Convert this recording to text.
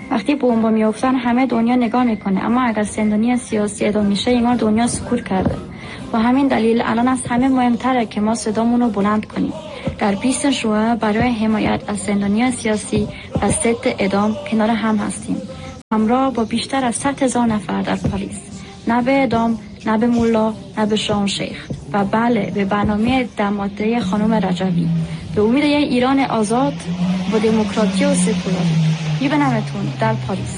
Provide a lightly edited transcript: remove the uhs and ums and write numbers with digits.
وقتی بمب میافتن همه دنیا نگاه میکنه، اما اگر زندانی سیاسی اعدام میشه انگار دنیا سکوت کرده. و همین دلیل الان از همه مهمتره که ما صدامون رو بلند کنیم. در 20 ژوئن برای حمایت از زندانی سیاسی و ضد اعدام کنار هم هستیم، همراه با بیشتر از 100,000 نفر در پاریس. نه به اعدام، نه به مولا، نه به شاه شیخ، و بله به برنامه 10 ماده خانم رجبی. به امید یه ایران آزاد با دموکراسی و سکولار. میبینمتون در پاریس.